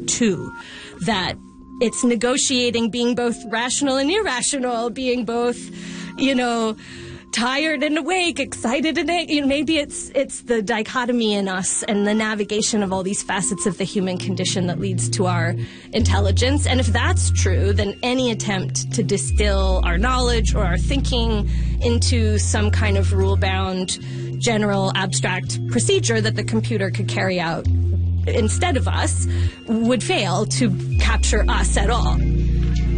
two, that it's negotiating being both rational and irrational, being both, tired and awake, excited and maybe it's the dichotomy in us and the navigation of all these facets of the human condition that leads to our intelligence. And if that's true, then any attempt to distill our knowledge or our thinking into some kind of rule-bound, general, abstract procedure that the computer could carry out instead of us would fail to capture us at all.